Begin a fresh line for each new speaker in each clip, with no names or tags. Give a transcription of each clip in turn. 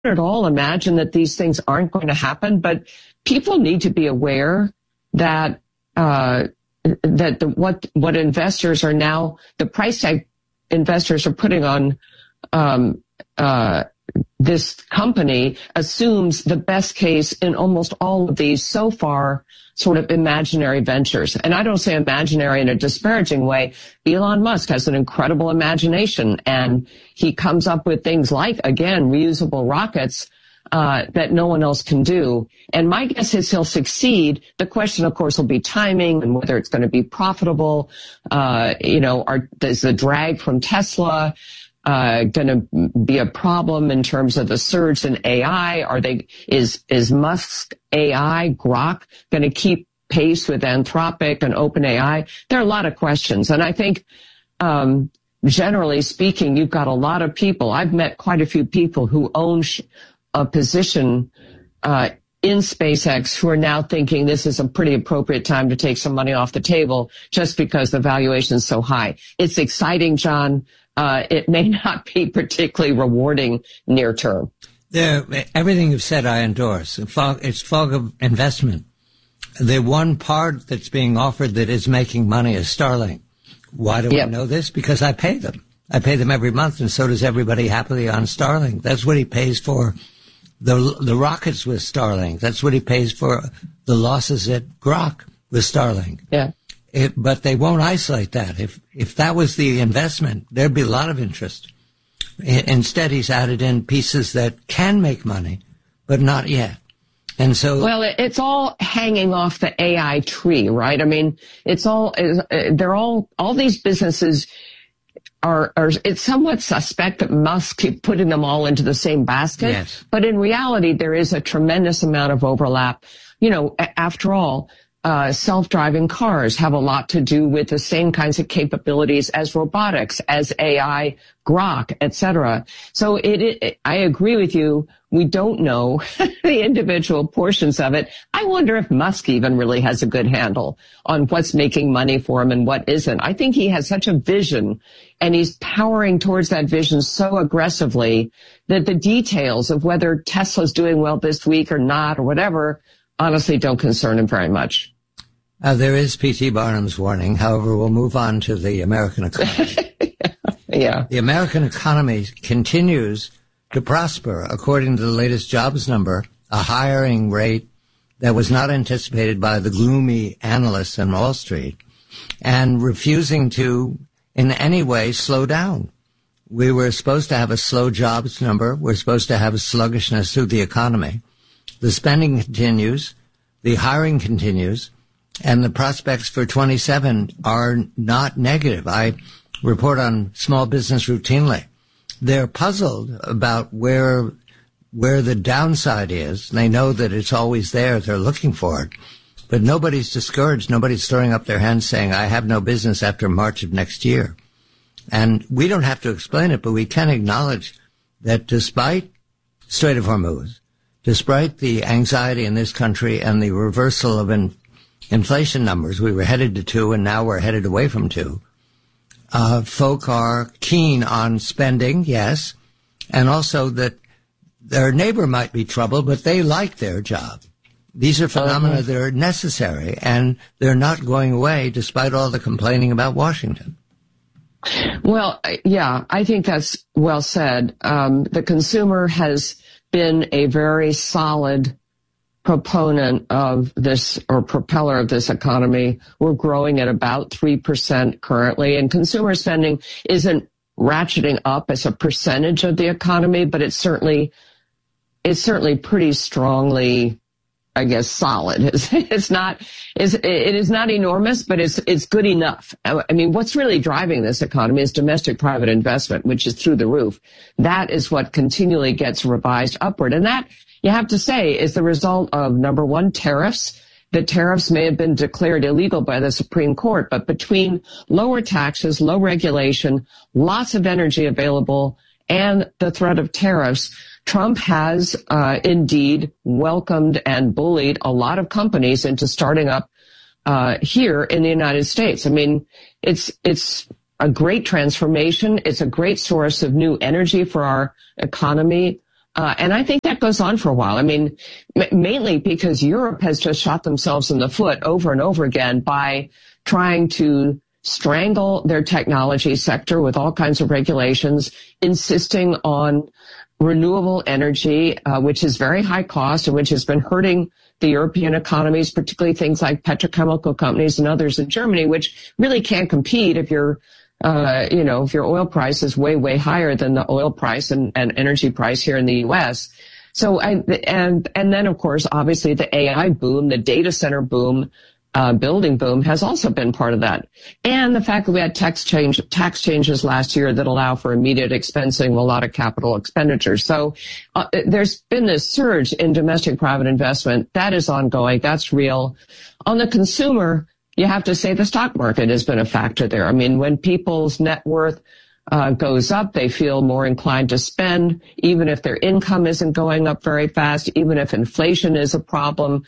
at all imagine that these things aren't going to happen, but people need to be aware that what investors are now, the price tag investors are putting on this company assumes the best case in almost all of these so far sort of imaginary ventures. And I don't say imaginary in a disparaging way. Elon Musk has an incredible imagination, and he comes up with things like, again, reusable rockets that no one else can do. And my guess is he'll succeed. The question, of course, will be timing and whether it's going to be profitable. Is the drag from Tesla going to be a problem in terms of the surge in AI? Is Musk's AI, Grok, going to keep pace with Anthropic and OpenAI? There are a lot of questions. And I think, generally speaking, you've got a lot of people. I've met quite a few people who own a position in SpaceX who are now thinking this is a pretty appropriate time to take some money off the table just because the valuation is so high. It's exciting, John. It may not be particularly rewarding near term.
Everything you've said, I endorse. It's fog of investment. The one part that's being offered that is making money is Starlink. Why do I know this? Because I pay them. I pay them every month, and so does everybody happily on Starlink. That's what he pays for the rockets with Starlink. That's what he pays for the losses at Grok with Starlink.
Yeah.
But they won't isolate that. If that was the investment, there'd be a lot of interest. Instead, he's added in pieces that can make money, but not yet. And so,
well, it's all hanging off the AI tree, right? I mean, all these businesses are it's somewhat suspect that Musk keep putting them all into the same basket.
Yes.
But in reality, there is a tremendous amount of overlap. After all, self-driving cars have a lot to do with the same kinds of capabilities as robotics, as AI, Grok, etc. So I agree with you. We don't know the individual portions of it. I wonder if Musk even really has a good handle on what's making money for him and what isn't. I think he has such a vision, and he's powering towards that vision so aggressively that the details of whether Tesla's doing well this week or not or whatever honestly don't concern him very much.
There is P.T. Barnum's warning. However, we'll move on to the American economy.
Yeah.
The American economy continues to prosper. According to the latest jobs number, a hiring rate that was not anticipated by the gloomy analysts on Wall Street, and refusing to in any way slow down. We were supposed to have a slow jobs number. We're supposed to have a sluggishness through the economy. The spending continues, the hiring continues, and the prospects for 27 are not negative. I report on small business routinely. They're puzzled about where the downside is. They know that it's always there. They're looking for it. But nobody's discouraged. Nobody's throwing up their hands saying, I have no business after March of next year. And we don't have to explain it, but we can acknowledge that despite Strait of Hormuz, despite the anxiety in this country and the reversal of inflation numbers, we were headed to 2 and now we're headed away from 2. Folk are keen on spending, yes, and also that their neighbor might be troubled, but they like their job. These are phenomena that are necessary, and they're not going away despite all the complaining about Washington.
Well, yeah, I think that's well said. The consumer has been a very solid proponent of this, or propeller of this economy. We're growing at about 3% currently, and consumer spending isn't ratcheting up as a percentage of the economy, but it's certainly pretty strongly, I guess, solid. It is not enormous, but it's good enough. I mean, what's really driving this economy is domestic private investment, which is through the roof. That is what continually gets revised upward. And that, you have to say, is the result of, number one, tariffs. The tariffs may have been declared illegal by the Supreme Court, but between lower taxes, low regulation, lots of energy available, and the threat of tariffs, Trump has indeed welcomed and bullied a lot of companies into starting up here in the United States. I mean, it's a great transformation. It's a great source of new energy for our economy. And I think that goes on for a while. I mean, mainly because Europe has just shot themselves in the foot over and over again by trying to strangle their technology sector with all kinds of regulations, insisting on renewable energy, which is very high cost and which has been hurting the European economies, particularly things like petrochemical companies and others in Germany, which really can't compete if you're if your oil price is way, way higher than the oil price and energy price here in the U.S. So, and then, of course, obviously the AI boom, the data center boom, building boom has also been part of that. And the fact that we had tax changes last year that allow for immediate expensing of a lot of capital expenditures. So, there's been this surge in domestic private investment. That is ongoing. That's real. On the consumer, you have to say the stock market has been a factor there. I mean, when people's net worth goes up, they feel more inclined to spend, even if their income isn't going up very fast, even if inflation is a problem.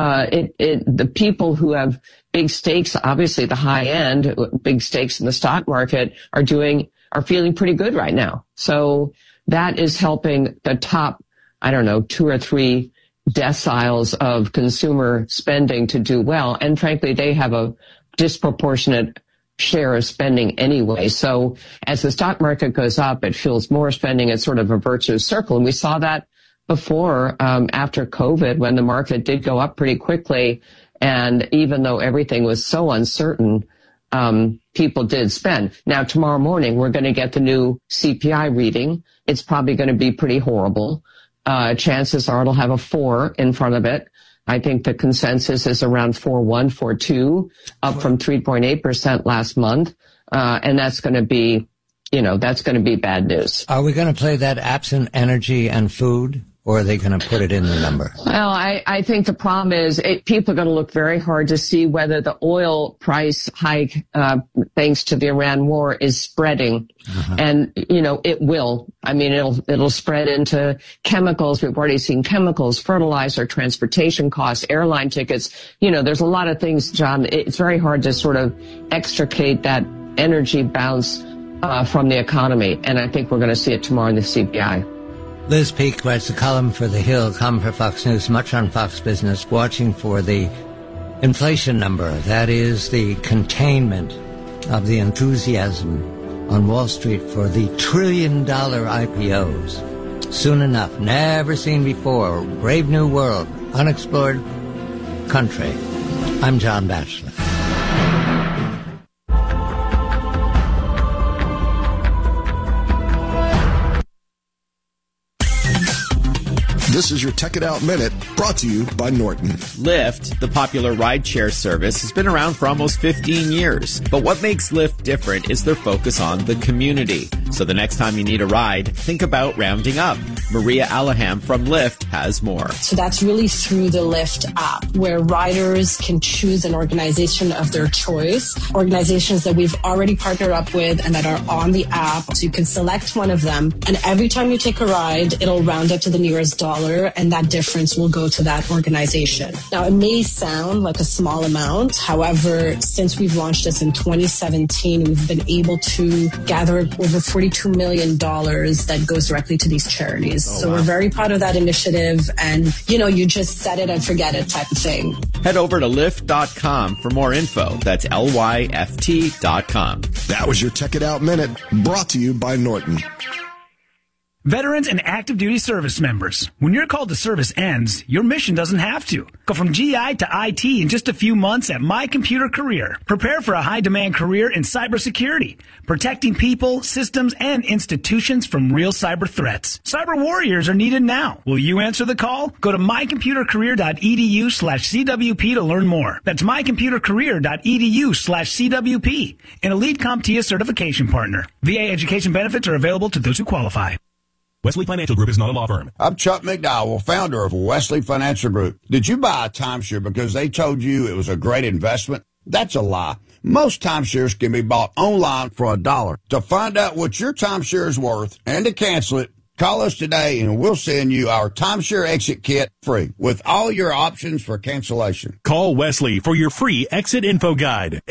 The people who have big stakes, obviously the high end, big stakes in the stock market are feeling pretty good right now. So that is helping the top, 2 or 3 deciles of consumer spending to do well. And frankly, they have a disproportionate share of spending anyway. So as the stock market goes up, it fuels more spending. It's sort of a virtuous circle. And we saw that before, after COVID, when the market did go up pretty quickly. And even though everything was so uncertain, people did spend. Now, tomorrow morning, we're going to get the new CPI reading. It's probably going to be pretty horrible. Chances are it'll have a 4 in front of it. I think the consensus is around 4.1, 4.2, up from 3.8% last month. And that's going to be, bad news.
Are we going to play that absent energy and food? Or are they going to put it in the number?
Well, I think the problem is people are going to look very hard to see whether the oil price hike, thanks to the Iran war, is spreading. Uh-huh. And, it will. I mean, it'll spread into chemicals. We've already seen chemicals, fertilizer, transportation costs, airline tickets. There's a lot of things, John. It's very hard to sort of extricate that energy bounce from the economy. And I think we're going to see it tomorrow in the CPI.
Liz Peek writes a column for The Hill, column for Fox News, much on Fox Business, watching for the inflation number. That is the containment of the enthusiasm on Wall Street for the trillion-dollar IPOs. Soon enough, never seen before, brave new world, unexplored country. I'm John Batchelor.
This is your Tech It Out Minute, brought to you by Norton.
Lyft, the popular rideshare service, has been around for almost 15 years. But what makes Lyft different is their focus on the community. So the next time you need a ride, think about rounding up. Maria Alaham from Lyft has more.
So that's really through the Lyft app, where riders can choose an organization of their choice, organizations that we've already partnered up with and that are on the app. So you can select one of them, and every time you take a ride, it'll round up to the nearest dollar, and that difference will go to that organization. Now, it may sound like a small amount. However, since we've launched this in 2017, we've been able to gather over $42 million that goes directly to these charities. Oh, so wow. We're very proud of that initiative, and, you just set it and forget it type of thing.
Head over to Lyft.com for more info. That's LYFT.com.
That was your Tech It Out Minute, brought to you by Norton.
Veterans and active duty service members, when your call to service ends, your mission doesn't have to. Go from GI to IT in just a few months at My Computer Career. Prepare for a high-demand career in cybersecurity, protecting people, systems, and institutions from real cyber threats. Cyber warriors are needed now. Will you answer the call? Go to mycomputercareer.edu/CWP to learn more. That's mycomputercareer.edu/CWP, an elite CompTIA certification partner. VA education benefits are available to those who qualify.
Wesley Financial Group is not a law firm.
I'm Chuck McDowell, founder of Wesley Financial Group. Did you buy a timeshare because they told you it was a great investment? That's a lie. Most timeshares can be bought online for $1. To find out what your timeshare is worth and to cancel it, call us today and we'll send you our timeshare exit kit free with all your options for cancellation.
Call Wesley for your free exit info guide.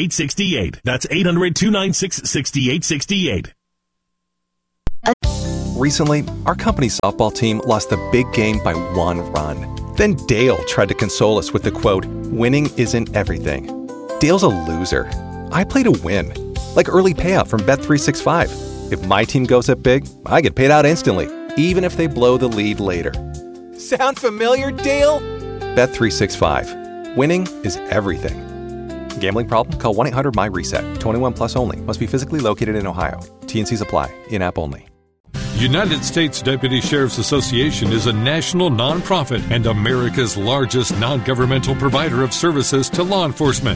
800-296-6868. That's 800-296-6868.
Recently, our company's softball team lost the big game by 1 run. Then Dale tried to console us with the quote, "Winning isn't everything." Dale's a loser. I play to win, like early payout from Bet365. If my team goes up big, I get paid out instantly, even if they blow the lead later. Sound familiar, Dale? Bet365. Winning is everything. Gambling problem? Call 1-800-MY-RESET. 21 plus only. Must be physically located in Ohio. T&Cs apply. In-app only.
United States Deputy Sheriff's Association is a national nonprofit and America's largest non-governmental provider of services to law enforcement.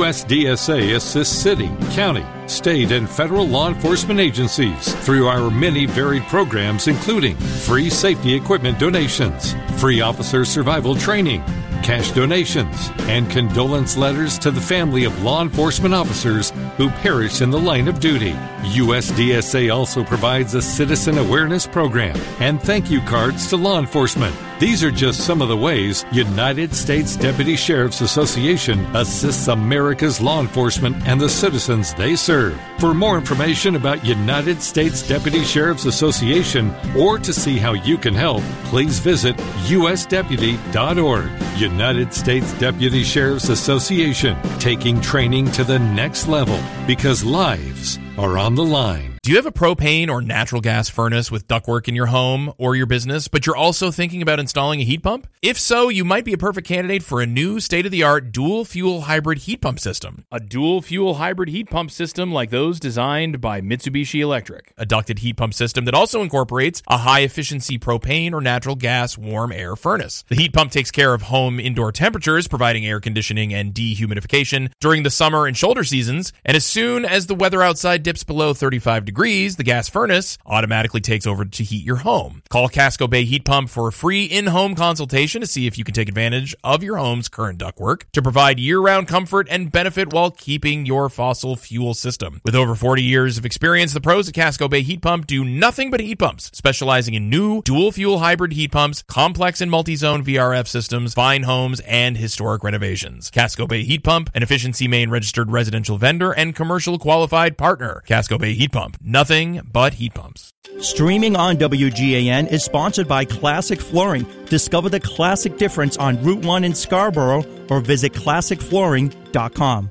USDSA assists city, county, state, and federal law enforcement agencies through our many varied programs, including free safety equipment donations, free officer survival training, cash donations, and condolence letters to the family of law enforcement officers who perished in the line of duty. USDSA also provides a citizen awareness program and thank you cards to law enforcement. These are just some of the ways United States Deputy Sheriff's Association assists America's law enforcement and the citizens they serve. For more information about United States Deputy Sheriff's Association or to see how you can help, please visit usdeputy.org. United States Deputy Sheriff's Association, taking training to the next level because lives are on the line.
Do you have a propane or natural gas furnace with ductwork in your home or your business, but you're also thinking about installing a heat pump? If so, you might be a perfect candidate for a new state-of-the-art dual-fuel hybrid heat pump system. A dual-fuel hybrid heat pump system like those designed by Mitsubishi Electric. A ducted heat pump system that also incorporates a high-efficiency propane or natural gas warm air furnace. The heat pump takes care of home indoor temperatures, providing air conditioning and dehumidification during the summer and shoulder seasons, and as soon as the weather outside dips below 35 degrees, the gas furnace automatically takes over to heat your home. Call Casco Bay Heat Pump for a free in-home consultation to see if you can take advantage of your home's current ductwork to provide year-round comfort and benefit while keeping your fossil fuel system. With over 40 years of experience, the pros at Casco Bay Heat Pump do nothing but heat pumps, specializing in new dual-fuel hybrid heat pumps, complex and multi-zone VRF systems, fine homes, and historic renovations. Casco Bay Heat Pump, an Efficiency Maine registered residential vendor and commercial qualified partner. Casco Bay Heat Pump. Nothing but heat pumps.
Streaming on WGAN is sponsored by Classic Flooring. Discover the classic difference on Route 1 in Scarborough or visit classicflooring.com.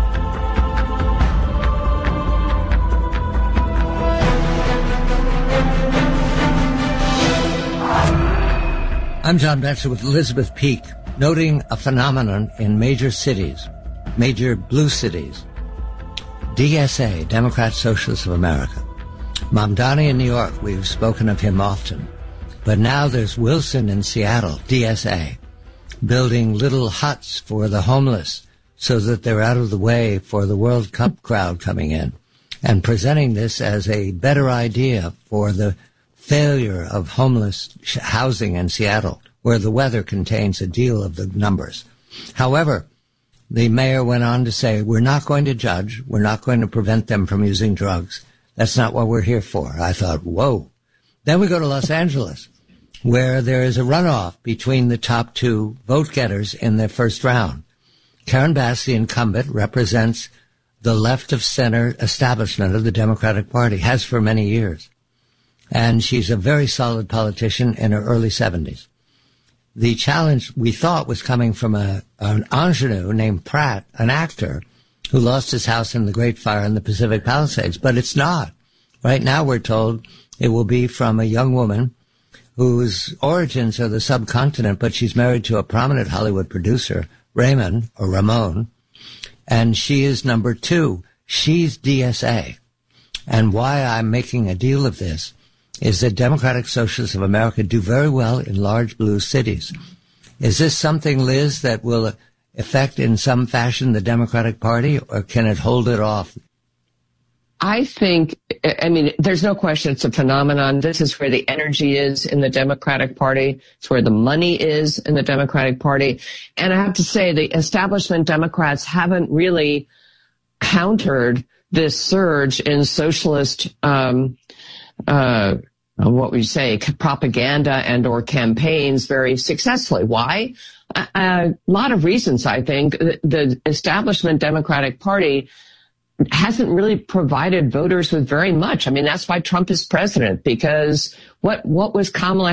I'm John Benson with Elizabeth Peak, noting a phenomenon in major cities, major blue cities. DSA, Democrat Socialists of America. Mamdani in New York, we've spoken of him often. But now there's Wilson in Seattle, DSA, building little huts for the homeless so that they're out of the way for the World Cup crowd coming in, and presenting this as a better idea for the failure of homeless housing in Seattle, where the weather contains a deal of the numbers. However, the mayor went on to say, we're not going to judge. We're not going to prevent them from using drugs. That's not what we're here for. I thought, whoa. Then we go to Los Angeles, where there is a runoff between the top two vote-getters in the first round. Karen Bass, the incumbent, represents the left-of-center establishment of the Democratic Party, has for many years. And she's a very solid politician in her early 70s. The challenge we thought was coming from an ingenue named Pratt, an actor, who lost his house in the Great Fire in the Pacific Palisades, but it's not. Right now we're told it will be from a young woman whose origins are the subcontinent, but she's married to a prominent Hollywood producer, Ramon, and she is number 2. She's DSA. And why I'm making a deal of this is that Democratic Socialists of America do very well in large blue cities. Is this something, Liz, that will affect in some fashion the Democratic Party, or can it hold it off?
I think, there's no question it's a phenomenon. This is where the energy is in the Democratic Party. It's where the money is in the Democratic Party. And I have to say, the establishment Democrats haven't really countered this surge in socialist, propaganda and or campaigns very successfully. Why? A lot of reasons, I think. The establishment Democratic Party hasn't really provided voters with very much. I mean, that's why Trump is president, because what was Kamala